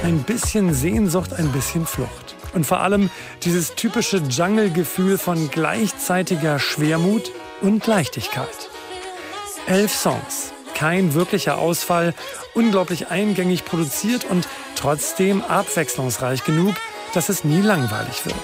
Ein bisschen Sehnsucht, ein bisschen Flucht. Und vor allem dieses typische Jungle-Gefühl von gleichzeitiger Schwermut und Leichtigkeit. 11 Songs, kein wirklicher Ausfall, unglaublich eingängig produziert und trotzdem abwechslungsreich genug, dass es nie langweilig wird.